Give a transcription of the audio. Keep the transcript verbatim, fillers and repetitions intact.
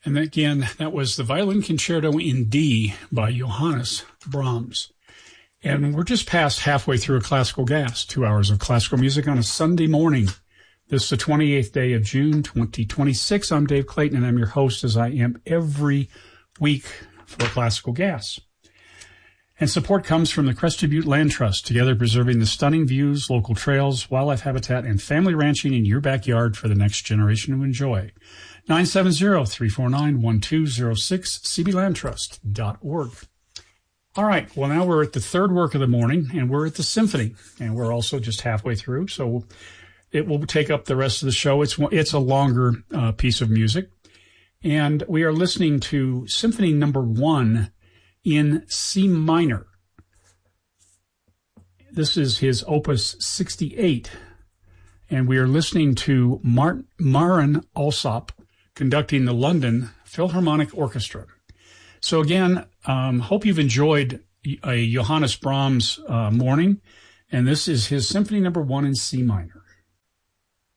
And again, that was the Violin Concerto in D by Johannes Brahms. And we're just past halfway through a Classical Gas, two hours of classical music on a Sunday morning. This is the twenty-eighth day of June, twenty twenty-six. I'm Dave Clayton, and I'm your host, as I am every week for Classical Gas. And support comes from the Crested Butte Land Trust, together preserving the stunning views, local trails, wildlife habitat, and family ranching in your backyard for the next generation to enjoy. nine seven zero, three four nine, one two zero six, c b land trust dot org. All right, well, now we're at the third work of the morning, and we're at the symphony, and we're also just halfway through, so it will take up the rest of the show. It's it's a longer uh, piece of music, and we are listening to Symphony Number One in C minor. This is his Opus sixty-eight, and we are listening to Mar- Maren Alsop conducting the London Philharmonic Orchestra. So again, um, hope you've enjoyed a Johannes Brahms uh, morning, and this is his Symphony Number One in C minor.